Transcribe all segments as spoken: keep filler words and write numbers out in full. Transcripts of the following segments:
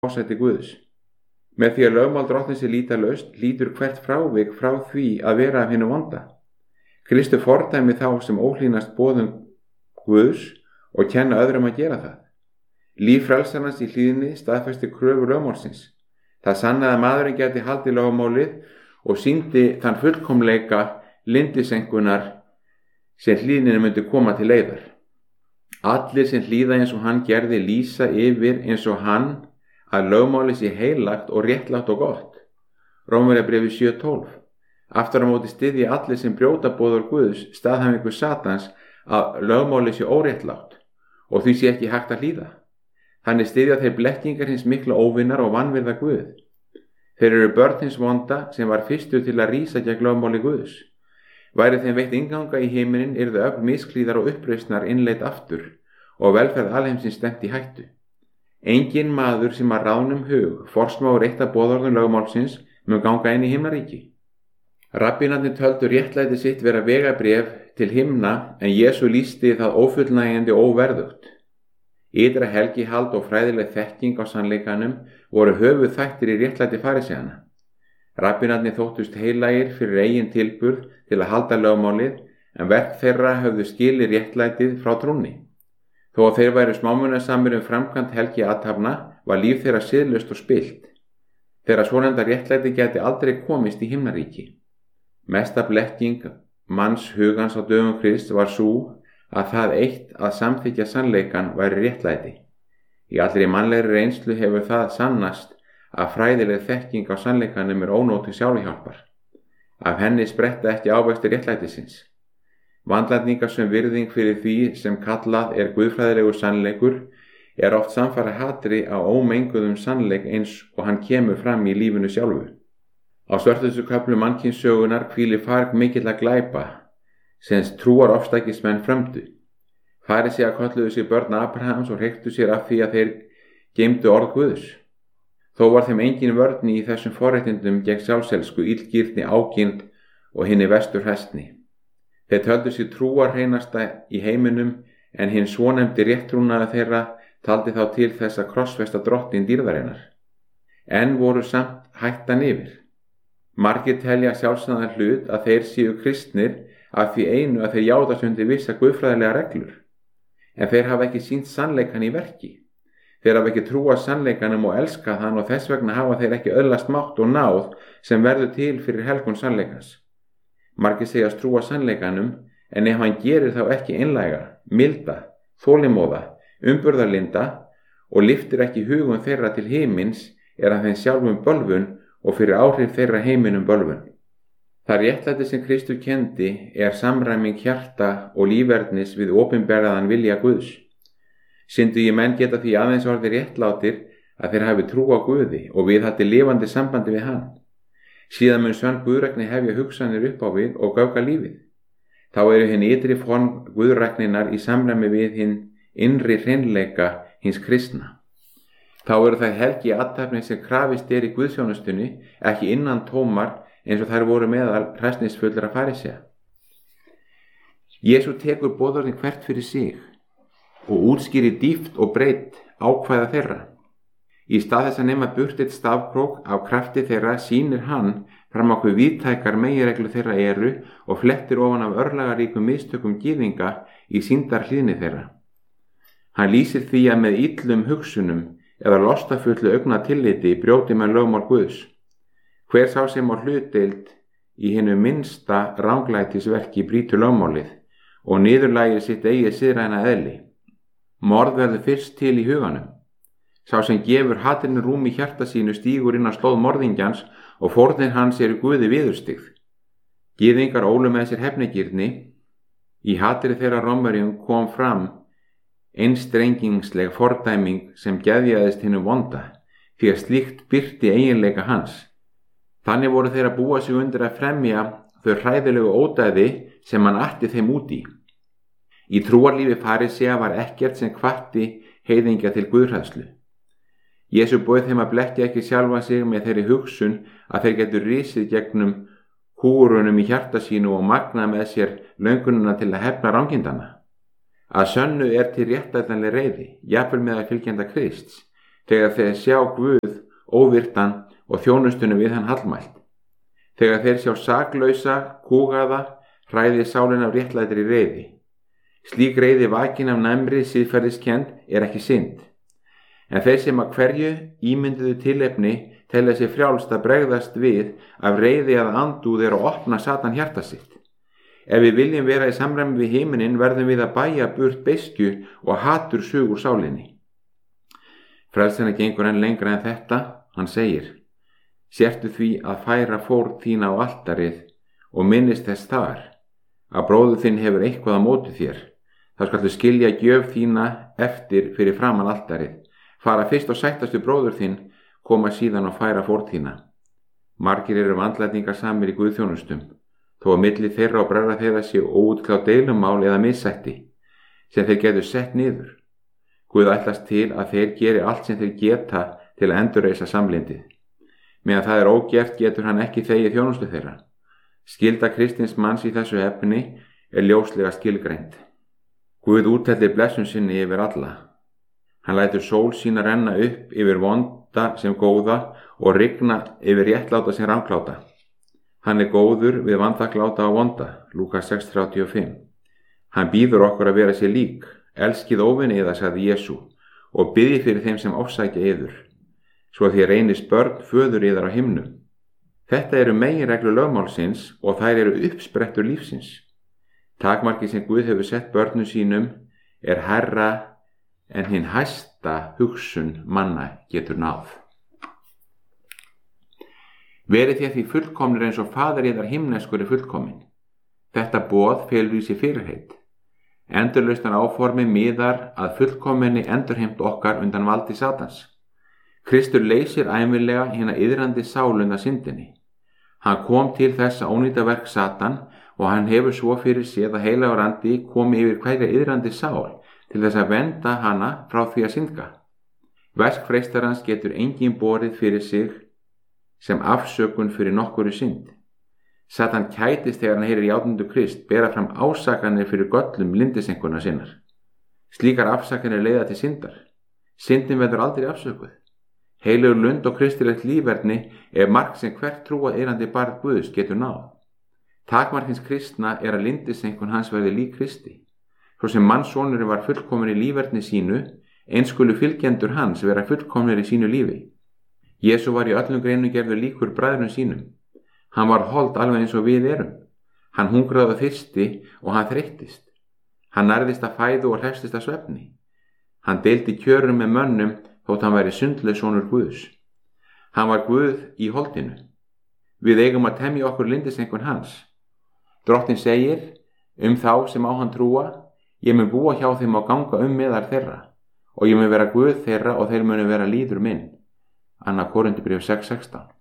forsæti Guðs. Með því að lögmál drottins er lýtalaust hlýtur hvert frávik frá því að vera af hinu vonda. Kristur fordæmi þá sem óhlýðnast boðum Guðs og kenna öðrum að gera það. Líf frelsarans í hlýðni staðfesti kröfu lögmálsins. Það sannaði að maðurinn gæti haldið lögmálið og sýndi þann fullkomleika lindisengunar sem hlýðninu myndi koma til leiðar. Allir sem hlýða eins og hann gerði lýsa yfir eins og hann að lögmálið sé heilagt og réttlátt og gott. Rómverjabréfið sjö tólf. Aftur á móti styðja allir sem brjóta boðorð Guðs staðhæfingu Satans að lögmálið sé óréttlátt og því sé ekki hægt að hlýða. Þannig styðja þeir blekkingar hins mikla óvinnar og vanvirða Guð. Þeir eru börn hins vonda sem var fyrstur til að rísa gegn lögmáli Guðs. Væri þeim veitt innganga í heiminin yrðu öfl misklíðar og uppreisnar innleitt aftur og velferð alheimsins stefnt í hættu. Engin maður sem að ráðnum hug forsmáir eitt af boðorðum lögmálsins mun ganga inn í himnaríki. Rabbínarnir töldu réttlæti sitt vera vegabréf til himna en Jesú lýsti það ófullnægjandi og óverðugt. Ytra helgihald og fræðileg þekking á sannleikanum voru höfuð þættir í réttlæti farisæana. Rabbínarnir þóttust heilagir fyrir eigin tilburð til að halda lögmálið en verk þeirra höfðu skilið réttlætið frá trúnni. Þó að þeir væru smámunasamir um framkvæmd helgi athafna var líf þeirra siðlaust og spillt. Þeirra svonefnda réttlæti gæti aldrei komist í himnaríki. Mesta blekking manns hugans á dögum Krists var sú að það eitt að samþykkja sannleikan væri réttlæti. Í allri mannlegri reynslu hefur það sannast að fræðileg þekking á sannleikanum er ónóti sjálfhjálpar. Af henni spretta ekki ávextir réttlætisins. Vandlætningasöm virðing fyrir því sem kallað er guðfræðilegur sannleikur er oft samfara hatri á ómenguðum sannleik eins og hann kemur fram í lífinu sjálfu. Á svörtustu köflum mannkynssögunar hvílir farg mikilla glæpa sem trúar ofstækismenn frömdu. Farisæar kölluðu sig börn Abrahams og hreyktu sér af því að þeir geymdu orð Guðs. Þó var þeim engin vörn í þessum forréttindum gegn sjálfselsku, illgirni, ágirnd og hinni vestur hestni. Þeir töldu sig trúar hreinasta í heiminum en hinn svonefndi réttrúnaði þeirra taldi þá til þess að krossfesta drottin dýrðarinnar. En voru samt hættan yfir. Margir telja sjálfsagðan hlut að þeir séu kristnir af því einu að þeir jáðast undir vissa guðfræðilega reglur. En þeir hafa ekki sýnt sannleikan í verki. Þeir hafa ekki trúað sannleikanum og elskað hann og þess vegna hafa þeir ekki öðlast mátt og náð sem verður til fyrir helgun sannleikans. Margir segjast trúa sannleikanum en ef hann gerir þá ekki einlæga, milda, þolinmóða, umburðarlinda og lyftir ekki hugum þeirra til himins er hann þeim sjálfum bölvun og fyrir áhrif þeirra heiminum bölvun. Það réttlæti sem Kristur kendi er samræming hjarta og lífverðnis við opinberaðan vilja Guðs. Syndugi menn geta því aðeins orðið réttlátir að þeir hafi trú á Guði og viðhaldi lifandi sambandi við hann. Síðan mun sönn guðrækni hefja hugsanir upp á við og gauka lífið. Þá eru hinn ytri form guðrækninar í samræmi við hinn innri hreinleika hins kristna. Þá eru það helgi athafnir sem krafist er í guðsjónustunni ekki innan tómar eins og þær voru meðal hræsnisfullra farisæa. Jesú tekur boðorðin hvert fyrir sig og útskýrir dýpt og breitt ákvæða þeirra. Í stað þess að nema burt eitt stafkrók af krafti þeirra sýnir hann fram á hve víðtækar meginreglur þeirra eru og flettir ofan af örlagaríkum mistökum gyðinga í sýndar hlýðni þeirra. Hann lýsir því að með illum hugsunum eða lostafullu augnatilliti brjóti með lögmál Guðs. Hver sá sem á hlutdeild í hinu minnsta ranglætisverki brýtur lögmálið og niðurlægir sitt eigið siðræna eðli. Morð verður fyrst til í huganum. Sá sem gefur hatrinu rúm í hjarta sínu stígur inn á slóð morðingjans og fórnir hans eru Guði viðurstyggð. Gyðingar ólu með sér hefnigirni. Í hatri þeirra Rómverjum kom fram einstrengingsleg fordæming sem geðjaðist hinu vonda, því að slíkt birti eiginleika hans. Þannig voru þeir að búa sig undir að fremja þau hræðilegu ódæði sem hann atti þeim út í. Í trúarlífi farisea var ekkert sem hvatti heiðingja til guðhræðslu. Jesú bauð þeim að blekkja ekki sjálfa sig með þeirri hugsun að þeir getur risið gegnum húrunum í hjarta sínu og magna með sér löngununa til að hefna rangindana. Að sönnu er til réttlætanleg reiði, jafnvel með að fylgjenda Krists, þegar þeir sjá Guð óvirtan og þjónustunni við hann hallmælt. Þegar þeir sjá saklausa, kúgaða, hræði sálin af réttlætri reiði. Slík reiði vakin af næmri siðferðiskend er ekki synd. En þeir sem að hverju ímynduðu tilefni telja sér frjálst að bregðast við af reiði að andúð er að opna Satan hjarta sitt. Ef við viljum vera í samræmi við himinin verðum við að bæja burt beiskju og hatur sug úr sálinni. Frelsarinn gengur enn lengra en þetta, hann segir: Sértu því að færa fórn þína á altarið og minnist þess þar, að bróður þinn hefur eitthvað á móti þér. Þá skaltu skilja gjöf þína eftir fyrir framan altarið, fara fyrst og sættastu bróður þinn, koma síðan og færa fórn þína. Margir eru vandlætingar samir í guðþjónustum, þó að milli þeirra og bræðra þeirra séu óútkljáð deilumál eða missætti, sem þeir getur sett niður. Guð ætlast til að þeir geri allt sem þeir geta til að endurreisa samlindið. Meðan það er ógert getur hann ekki þegið þjónustu þeirra. Skylda kristins manns í þessu efni er ljóslega skilgreind. Guð úthellir blessun sinni yfir alla. Hann lætur sól sína renna upp yfir vonda sem góða og rigna yfir réttláta sem rangláta. Hann er góður við vanþakkláta og vonda, Lúkas sex þrjátíu og fimm. Hann býður okkur að vera sér lík, elskið óvinni yðar, sagði Jesú, og biðji fyrir þeim sem ofsækja yður, svo því reynist börn föður yðar á himnum. Þetta eru meginreglu lögmálsins og þær eru uppsprettur lífsins. Takmarkið sem Guð hefur sett börnum sínum er hærra en hinn hæsta hugsun manna getur náð. Verið þér því fullkomnir eins og faðir yðar himneskur er fullkomin. Þetta boð felur í sér fyrirheit. Endurlausnar áformi miðar að fullkominni endurheimt okkar undan valdi Satans. Kristur leysir ævinlega hina iðrandi sál undan syndinni. Hann kom til þess að ónýta verk Satan og hann hefur svo fyrir séð að heilagur andi komi yfir hverja iðrandi sál til þess að venda hana frá því að syndga. Verk freistarans getur engin borið fyrir sig sem afsökun fyrir nokkuru synd. Satan kætist þegar hann heyrir játningu Krist bera fram ásakanir fyrir göllum lindisenkuna sinnar. Slíkar afsakanir leiða til syndar. Syndin verður aldrei afsökuð. Heilagur lund og kristilegt lífverðni er mark sem hvert trúað eirandi barn Guðs getur náð. Takmarkins kristna er að lindisenkun hans verði lík Kristi. Svo sem mannssonurinn var fullkominn í lífverðni sínu, eins skulu fylgjendur hans vera fullkomnir í sínu lífi. Jesú var í öllum greinum gerður líkur bræðrum sínum. Hann var hold alveg eins og við erum. Hann hungraði og þyrsti og hann þreyttist. Hann nærðist að fæðu og hrefstist að svefni. Hann deildi kjörum með mönnum þótt hann væri sundlaus sonur Guðs. Hann var Guð í holdinu. Við eigum að temja okkur lindisenkun hans. Drottinn segir um þá sem á hann trúa: Ég mun búa hjá þeim og ganga um meðal þeirra, og ég mun vera Guð þeirra og þeir munu vera líður minn. Annað Korinthubréf sex sextán.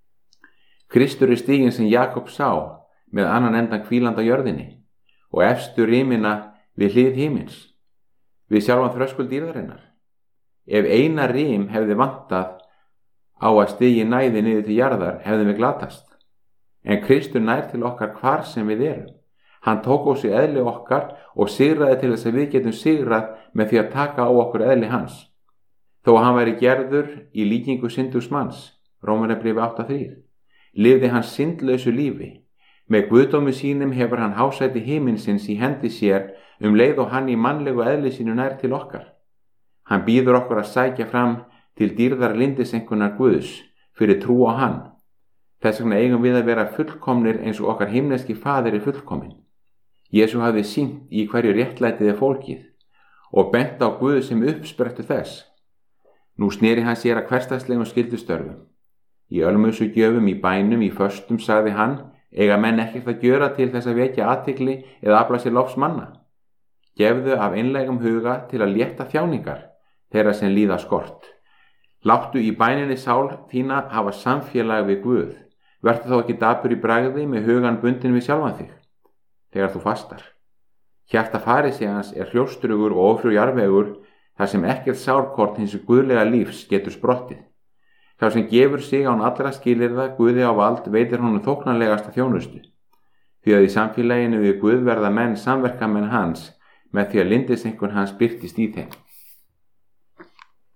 Kristur er stiginn sem Jakob sá með annan endan hvíland á jörðinni og efstu rímina við hlið himins, við sjálfan þröskuld dýrðarinnar. Ef eina rím hefði vantað á að stigi næði niður til jarðar hefðum við glatast. En Kristur nær til okkar hvar sem við erum. Hann tók á sig eðli okkar og sigraði til þess að við getum sigrað með því að taka á okkur eðli hans. Þó að hann væri gerður í líkingu syndugs manns, Rómarbréfi átta þrjú, lifði hann syndlausu lífi. Með guðdómi sínum hefur hann hásæti himinsins í hendi sér um leið og hann í mannlegu eðli sínu nær til okkar. Hann býður okkur að sækja fram til dýrðar lindisenkunar Guðs fyrir trú á hann. Þess vegna eigum við að vera fullkomnir eins og okkar himneski faðir er fullkominn. Jesú hafði sýnt í hverju réttlætið er fólkið og bent á Guð sem uppsprettu þess. Nú sneri hann sér að hversdagslegum skyldustörfum. Í ölmusu gjöfum, í bænum, í föstum sagði hann: eiga menn ekkert að gjöra til þess að vekja athygli eða afla sér lofs manna. Gefðu af einlægum huga til að létta þjáningar þeirra sem líða skort. Láttu í bæninni sál þína hafa samfélag við Guð. Vertu þá ekki dapur í bragði með hugan bundin við sjálfan þig þegar þú fastar. Hjarta farisejans er hljóstrugur og ófrjú jarðvegur þar sem ekkert sárkort hins guðlega lífs getur sprottið. Sá sem gefur sig án allra skilyrða Guði á vald veitir honum þóknanlegasta þjónustu. Því að í samfélaginu við Guð verða menn samverkamenn hans með því að lindisenkun hans birtist í þeim.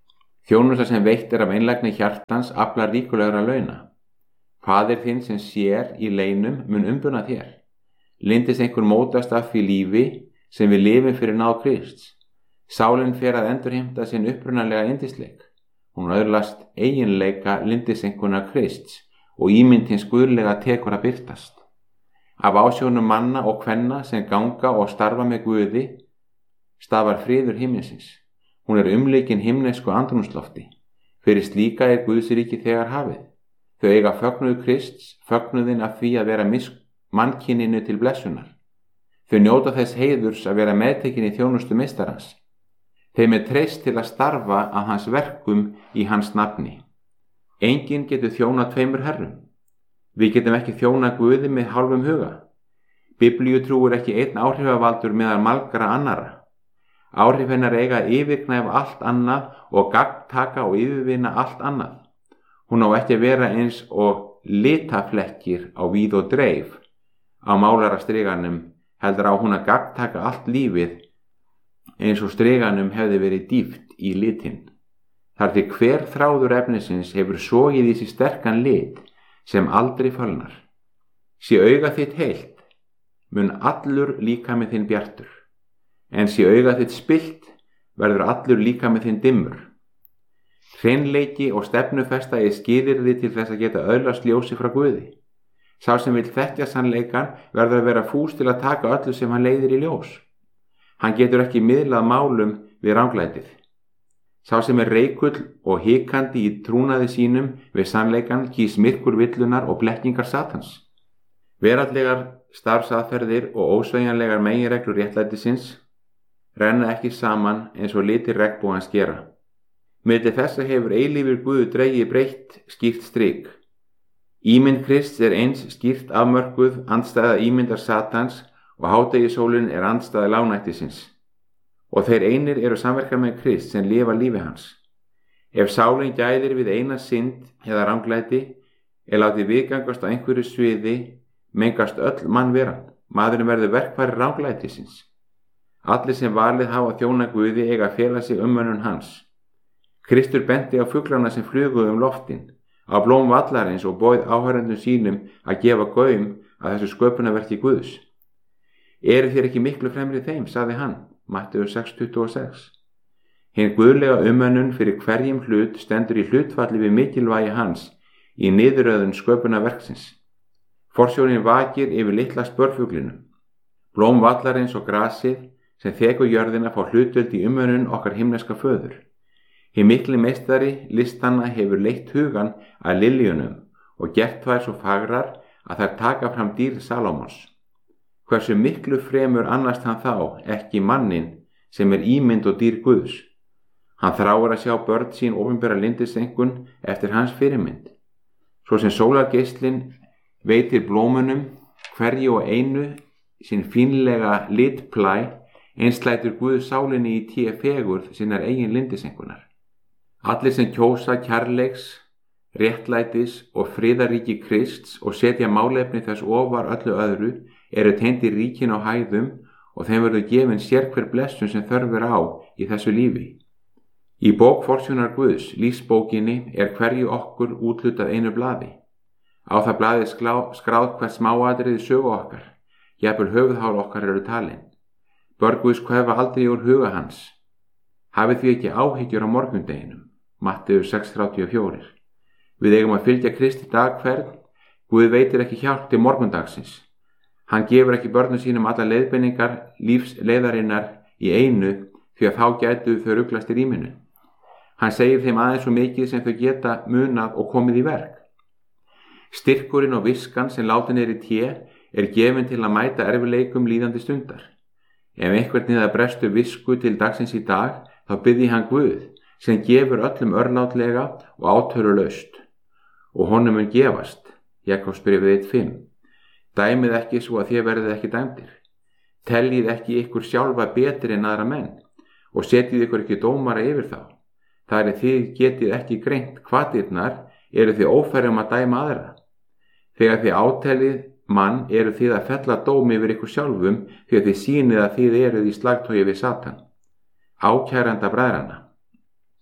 Þjónusta sem veitt er af einlægni hjartans aflar ríkulegra launa. Faðir þinn sem sér í leinum mun umbuna þér. Lindist einhver mótast af því lífi sem við lifum fyrir náð Krists. Sálin fer að endurheimta sinn upprunalega yndisleik. Hún öðlast eiginleika lindiseinkuna Krists og ímyndins guðlega tekur að birtast. Af ásjónum manna og kvenna sem ganga og starfa með Guði stafar friður himnesins. Hún er umleikin himnesku andrúmslofti. Fyrir slíka er Guðsríki þegar hafið. Þau eiga fögnuð Krists, fögnuðin af því að vera mannkyninu til blessunar. Þau njóta þess heiðurs að vera meðtekin í þjónustu meistarans. Þeim er treyst til að starfa að hans verkum í hans nafni. Enginn getur þjónað tveimur herrum. Við getum ekki þjónað Guði með hálfum huga. Biblíutrú er ekki einn áhrifavaldur meðal margra annarra. Áhrif hennar eiga að yfirgnæfa allt annað og gagntaka og yfirvinna allt annað. Hún á ekki að vera eins og litaflekkir á víð og dreif á málarastriganum, heldur á hún að gagntaka allt lífið eins og striganum hefði verið dýft í litinn. Þar til hver þráður efnisins hefur sogið í sig sterkan lit sem aldrei fölnar. Sé auga þitt heilt, mun allur líkami þinn bjartur, en sé auga þitt spillt, verður allur líkami þinn dimmur. Hreinleiki og stefnufesta er skilyrði til þess að geta öðlast ljósi frá Guði. Sá sem vill þekkja sannleikann verður að vera fús til að taka öllu sem hann leiðir í ljós. Hann getur ekki miðlað málum við ranglætið. Sá sem er reikull og hikandi í trúnaði sínum við sannleikann kýs myrkur villunar og blekkingar Satans. Veraldlegar starfsaðferðir og ósveigjanlegar meginreglur réttlætisins renna ekki saman eins og litir regnbogans gera. Milli þessa hefur eilífur Guð dregið breytt skýrt strik. Ímynd Krists er eins skýrt afmörkuð andstæða ímyndar Satans og hádegisólin er andstæða lágnættisins. Og þeir einir eru samverkamenn Krist sem lifa lífi hans. Ef sálin gæðir við eina synd eða ranglæti er látið viðgangast á einhverju sviði, mengast öll mannveran. Maðurinn verður verkfæri ranglætisins. Allir sem valið hafa þjóna Guði eiga að fela sig umönnun hans. Kristur benti á fuglana sem flugu um loftin, á blóm vallarins og bauð áhorfendum sínum að gefa gaum að þessu sköpunarverki Guðs. Eru þér ekki miklu fremri þeim, sagði hann, Matteus sex tuttugu og sex. Hinn guðlega umönnun fyrir hverjum hlut stendur í hlutfalli við mikilvægi hans í niðurröðun sköpunarverksins. Forsjónin vakir yfir litla spörfuglinum. Blóm vallarins og grasið sem þekur jörðina fá hlutdeild í umönnun okkar himneska föður. Hinn mikli meistari listanna hefur leitt hugan að liljunum og gert þær svo fagrar að þær taka fram dýr Salómons. Hversu miklu fremur annast hann þá ekki mannin sem er ímynd og dýr Guðs. Hann þráir að sjá börn sín opinbera lindiseinkun eftir hans fyrirmynd. Svo sem sólargeislinn veitir blómunum hverju og einu sín fínlega litplæ, eins lætur Guð sálinni í té fegurð sinnar eigin lindiseinkunar. Allir sem kjósa kærleiks, réttlætis og friðaríki Krists og setja málefni þess ofar öllu öðru eru tengdir ríkin á hæðum og þeim verður gefin sérhver blessun sem þörfur á í þessu lífi. Í bók forsjónar Guðs, lífsbókinni, er hverju okkur úthlutað einu blaði. Á það blaði skráð hvert smáatriði sögu okkar, jafnvel höfuðhár okkar eru talin. Börn Guðs hverfa aldrei úr huga hans. Hafið því ekki áhyggjur á morgundeginum. Matteus sex þrjátíu og fjögur. Við eigum að fylgja Kristi dagferð. Guð veitir ekki hjálp til morgundagsins. Hann gefur ekki börnum sínum alla leiðbeiningar lífsleiðarinnar í einu því að þá gætu þau ruglast í rýminu. Hann segir þeim aðeins svo mikið sem þau geta munað og komið í verk. Styrkurinn og viskan sem látin er í té er gefin til að mæta erfileikum líðandi stundar. Ef einhvern niða brestur visku til dagsins í dag, þá biðji hann Guð sem gefur öllum örlátlega og átörulaust og honum mun gefast. Jakobsbréfið eitt fimm. Dæmið ekki svo að þér verðið ekki dæmdir. Teljið ekki ykkur sjálfa betri en aðra menn og setjið ykkur ekki dómara yfir þá. Þar er þið getið ekki greint hvatirnar eru þið ófærum að dæma aðra. Þegar þið átellið mann eru þið að fella dómi yfir ykkur sjálfum því að þið sýnið að þið eruð í slagtogi við Satan. Ákæranda bræðrana.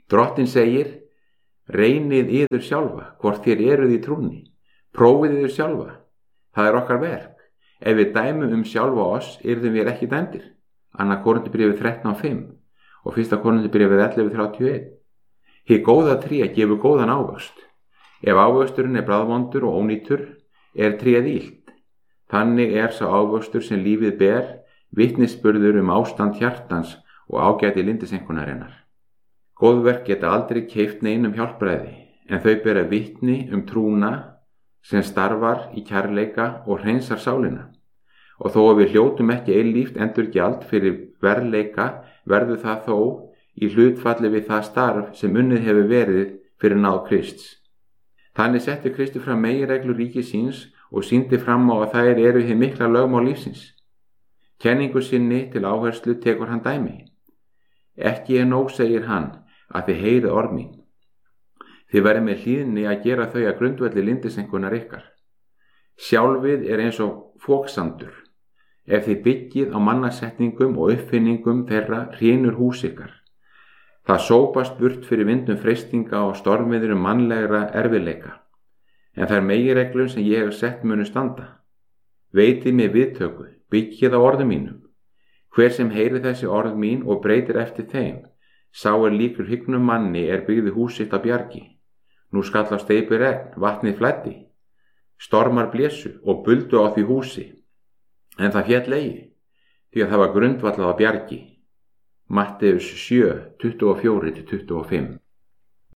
Drottinn segir, reynið yður sjálfa, hvort þér eruð í trúnni. Prófið yður sjálfa. Það er okkar verk. Ef við dæmum um sjálfa oss, yrðum við ekki dæmdir. Annað Korinthubréfið þrettán fimm og fyrsta Korinthubréfið ellefu þrjátíu og eitt. Hið góða tré gefur góðan ávöxt. Ef ávöxturinn er bragðvondur og ónýtur, er tréð illt. Þannig er sá ávöxtur sem lífið ber, vitnisburður um ástand hjartans og ágæti lindisenkunarinnar. Góðverk geta aldrei keypt neinum hjálpræði, en þau bera vitni um trúna sem starfar í kærleika og hreinsar sálina. Og þó að við hljótum ekki eilíft endurgjald fyrir verðleika, verður það þó í hlutfalli við það starf sem unnið hefur verið fyrir náð Krists. Þannig setti Kristi fram meginreglur ríkis síns og sýndi fram á að þær eru hið mikla lögmál lífsins. Kenningu sinni til áherslu tekur hann dæmi. Ekki er nóg, segir hann, að þið heyrið orð mín. Þið verið með hlýðni að gera þau að grundvelli lindisenkunar ykkar. Sjálfið er eins og foksandur. Ef þið byggið á mannasetningum og uppfinningum þeirra hrynur hús ykkar. Það sópast burt fyrir vindum freistinga og stormiðurum mannlegra erfiðleika. En þær meginreglur sem ég hef sett munu standa. Veitið mér viðtöku, byggið á orðum mínum. Hver sem heyrir þessi orð mín og breytir eftir þeim, sá er líkur hyggnum manni er byggði hús sitt á bjargi. Nú skall á steypi regn, vatnið flæddi. Stormar blésu og buldu á því húsi. En það féll eigi, því að það var grundvallað á bjargi. Matteus sjö, tuttugu og fjögur til tuttugu og fimm.